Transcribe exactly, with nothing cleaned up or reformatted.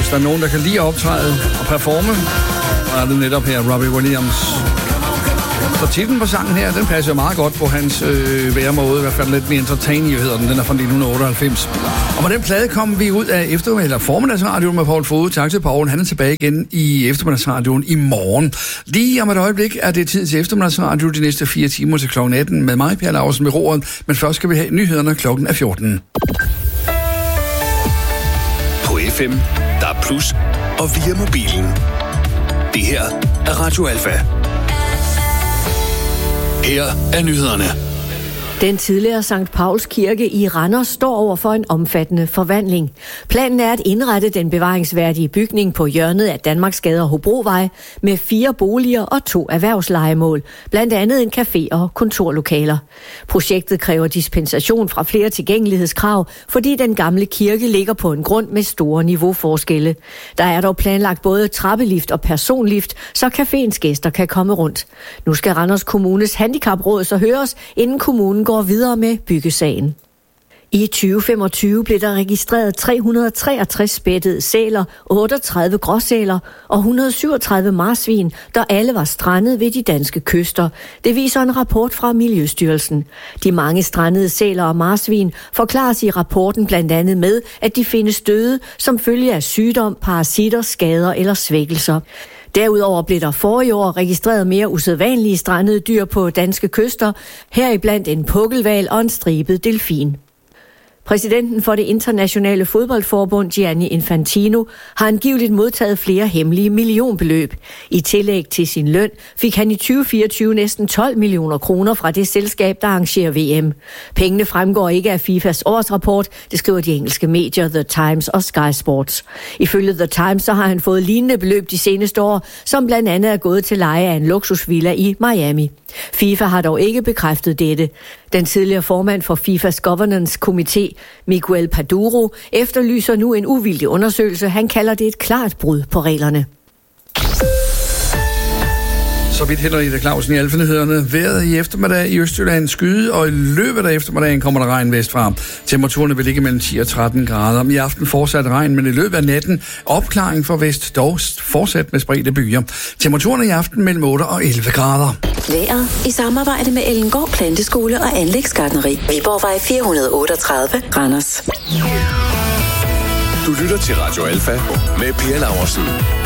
der er nogen, der kan lide at optræde og performe, så er det netop her Robbie Williams. Så titlen på sangen her, den passer meget godt på hans øh, væremåde, i hvert fald lidt mere entertaining hedder den, den er fra nitten otteoghalvfems. Og med den plade kom vi ud af efter- eller formiddagsradioen med Poul Fode. Tak til Poul, han er tilbage igen i eftermiddagsradioen i morgen. Lige om et øjeblik er det tid til eftermiddagsradio de næste fire timer til klokken atten med mig, Per Lausen, med roret, men først skal vi have nyhederne klokken er fjorten. På F M, der er plus, og via mobilen. Det her er Radio Alfa. Her er nyhederne. Den tidligere Sankt Pauls Kirke i Randers står over for en omfattende forvandling. Planen er at indrette den bevaringsværdige bygning på hjørnet af Danmarksgade og Hobrovej med fire boliger og to erhvervslejemål, blandt andet en café og kontorlokaler. Projektet kræver dispensation fra flere tilgængelighedskrav, fordi den gamle kirke ligger på en grund med store niveauforskelle. Der er dog planlagt både trappelift og personlift, så caféens gæster kan komme rundt. Nu skal Randers Kommunes handicapråd så høres, inden kommunen går videre med byggesagen. I tyve femogtyve blev der registreret tre hundrede og treogtres spættede sæler, otteogtredive gråsæler og et hundrede og syvogtredive marsvin, der alle var strandet ved de danske kyster. Det viser en rapport fra Miljøstyrelsen. De mange strandede sæler og marsvin forklares i rapporten blandt andet med, at de findes døde som følge af sygdom, parasitter, skader eller svækkelser. Derudover blev der forrige år registreret mere usædvanlige strandede dyr på danske kyster, heriblandt en pukkelhval og en stribet delfin. Præsidenten for det internationale fodboldforbund, Gianni Infantino, har angiveligt modtaget flere hemmelige millionbeløb. I tillæg til sin løn fik han i tyve fireogtyve næsten tolv millioner kroner fra det selskab, der arrangerer V M. Pengene fremgår ikke af FIFAs årsrapport, det skriver de engelske medier The Times og Sky Sports. Ifølge The Times så har han fået lignende beløb de seneste år, som blandt andet er gået til leje af en luksusvilla i Miami. FIFA har dog ikke bekræftet dette. Den tidligere formand for FIFAs Governance Committee, Miguel Paduro, efterlyser nu en uvildig undersøgelse. Han kalder det et klart brud på reglerne. Så vidt Henriette Clausen i Alfenhederne. Vejret i eftermiddag i Østjylland skyde, og i løbet af eftermiddagen kommer der regn vestfra. Temperaturerne vil ligge mellem ti og tretten grader. I aften fortsat regn, men i løbet af natten opklaring for vest, dog fortsat med spredte byer. Temperaturerne i aften mellem otte og elleve grader. Vejret i samarbejde med Ellengård Planteskole og Anlægsgartneri. Viborgvej fire hundrede og otteogtredive, Randers. Du lytter til Radio Alfa med Per Lausen.